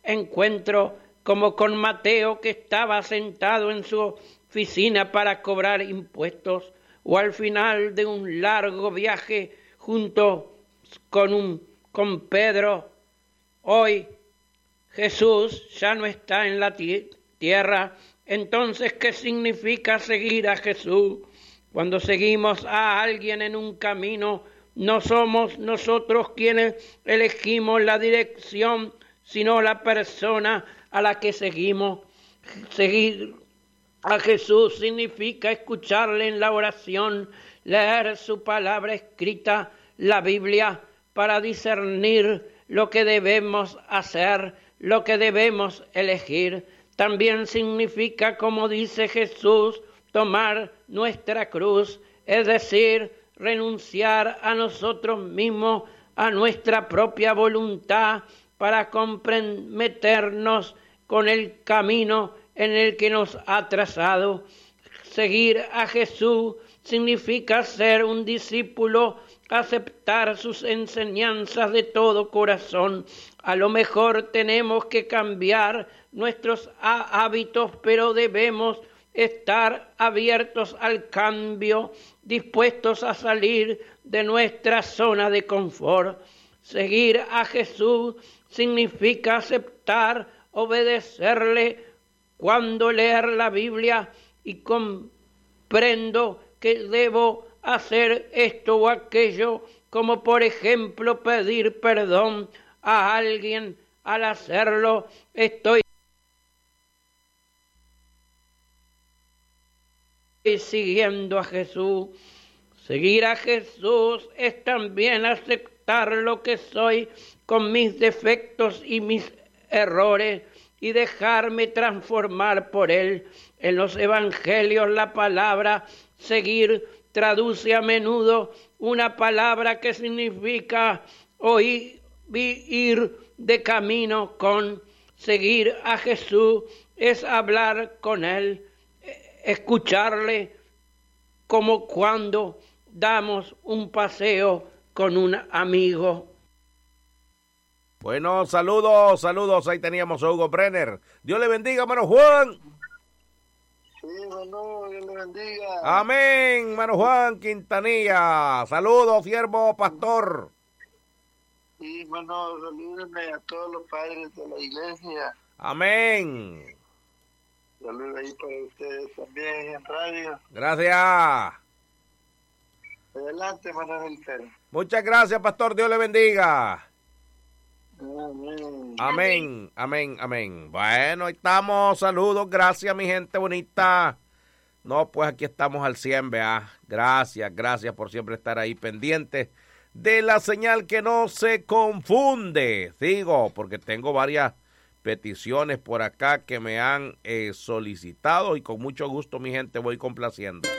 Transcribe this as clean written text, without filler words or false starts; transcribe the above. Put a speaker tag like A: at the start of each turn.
A: encuentro, como con Mateo, que estaba sentado en su oficina para cobrar impuestos, o al final de un largo viaje junto con Pedro. Hoy Jesús ya no está en la tierra. Entonces, ¿qué significa seguir a Jesús? Cuando seguimos a alguien en un camino, no somos nosotros quienes elegimos la dirección, sino la persona a la que seguimos. Seguir a Jesús significa escucharle en la oración, leer su palabra escrita, la Biblia, para discernir lo que debemos hacer, lo que debemos elegir. También significa, como dice Jesús, tomar nuestra cruz, es decir, renunciar a nosotros mismos, a nuestra propia voluntad, para comprometernos con el camino en el que nos ha trazado. Seguir a Jesús significa ser un discípulo, aceptar sus enseñanzas de todo corazón. A lo mejor tenemos que cambiar nuestros hábitos, pero debemos estar abiertos al cambio, dispuestos a salir de nuestra zona de confort. Seguir a Jesús significa aceptar, obedecerle. Cuando leer la Biblia y comprendo que debo hacer esto o aquello, como por ejemplo pedir perdón a alguien, al hacerlo estoy siguiendo a Jesús. Seguir a Jesús es también aceptar lo que soy con mis defectos y mis errores y dejarme transformar por Él. En los evangelios la palabra seguir traduce a menudo una palabra que significa oír, ir de camino con. Seguir a Jesús es hablar con Él, escucharle, como cuando damos un paseo con un amigo.
B: Bueno, saludos. Ahí teníamos a Hugo Brenner. Dios le bendiga, hermano Juan.
C: Sí, hermano, Dios le bendiga.
B: Amén, hermano Juan Quintanilla. Saludos, siervo pastor.
C: Sí, hermano, salúdenme a todos los padres de la iglesia.
B: Amén.
C: Saludos ahí para ustedes también en radio.
B: Gracias.
C: Adelante, hermano Wilfer.
B: Muchas gracias, pastor. Dios le bendiga.
C: Amén.
B: Amén, amén, amén. Bueno, ahí estamos. Saludos, gracias, mi gente bonita. No, pues aquí estamos al 100, vea. Gracias por siempre estar ahí pendientes de la señal que no se confunde. Sigo, porque tengo varias peticiones por acá que me han solicitado y con mucho gusto, mi gente, voy complaciendo.